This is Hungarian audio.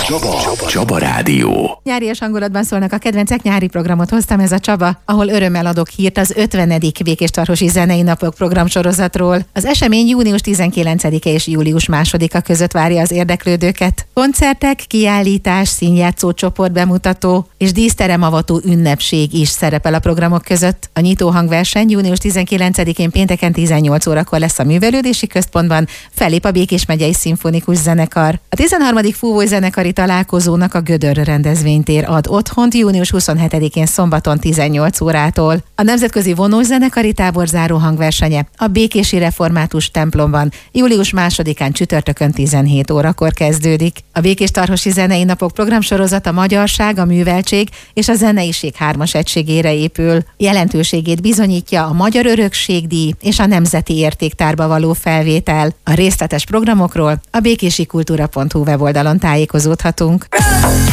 Csaba Rádió. Nyárias hangulatban szólnak a kedvencek, nyári programot hoztam, ez a Csaba, ahol örömmel adok hírt az 50. Békéstarhosi Zenei Napok programsorozatról. Az esemény június 19-e és július 2-a között várja az érdeklődőket. Koncertek, kiállítás, színjátszó csoport bemutató és díszteremavató ünnepség is szerepel a programok között. A nyitó hangverseny június 19-én pénteken 18 órakor lesz a Művelődési Központban, fellép a Békés megyei szimfonikus zenekar. A 13. fúvói zenekari találkozónak a Gödör rendezvénytér ad otthont június 27-én szombaton 18 órától. A nemzetközi vonós zenekari tábor záró hangversenye a Békési Református templomban július 2-án csütörtökön 17 órakor kezdődik. A Békéstarhosi Zenei Napok programsorozat a magyarság, a műveltség és a zeneiség 3-as egységére épül. Jelentőségét bizonyítja a Magyar Örökségdíj és a Nemzeti Értéktárba való felvétel. A részletes programokról a békésikultúra.hu weboldalon tájékozódhatunk.